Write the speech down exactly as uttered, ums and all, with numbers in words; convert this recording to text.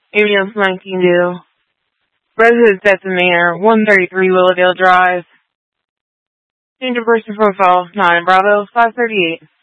Ambulance nineteen due. Residence at the Manor, one thirty-three Willowdale Drive. Change of person profile, nine Bravo, five thirty-eight.